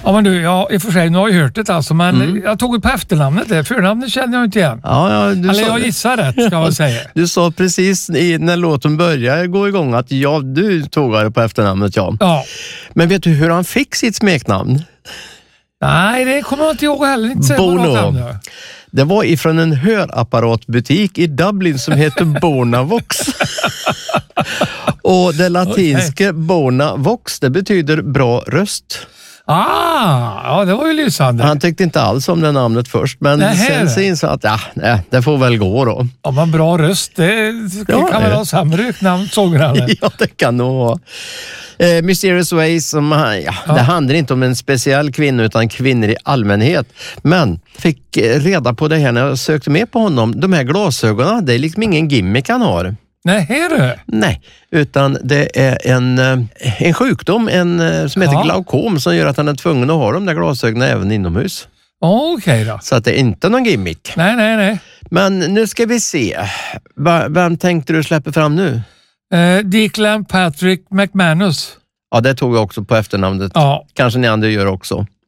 Ja, men du, i och för sig, nu har jag hört det alltså, men jag tog ju på efternamnet där. Förnamnet känner jag inte igen. Eller jag gissar rätt, ska jag säga. Du sa precis när låten började gå igång att du tog det på efternamnet, ja. Men vet du hur han fick sitt smeknamn? Nej, det kommer jag inte ihåg heller. Inte Bono. Det var ifrån en hörapparatbutik i Dublin som heter Bonavox. Och det latinska Bonavox, det betyder bra röst. Ja, det var ju lysande. Han tyckte inte alls om det namnet först, men sen så insåg att det får väl gå då. Ja, men bra röst, det kan väl ha sämre namn, sångrarna. Ja, det kan nog vara. Mysterious Ways, det handlar inte om en speciell kvinna utan kvinnor i allmänhet. Men fick reda på det här när jag sökte med på honom. De här glasögonen, det är liksom ingen gimmick han har. Nej, utan det är en sjukdom som heter glaukom som gör att han är tvungen att ha de där glasögonen även inomhus. Okej då. Så att det är inte någon gimmick. Nej. Men nu ska vi se. Vem tänkte du släppa fram nu? Declan Patrick McManus. Ja, det tog jag också på efternamnet. Ja. Kanske ni andra gör också.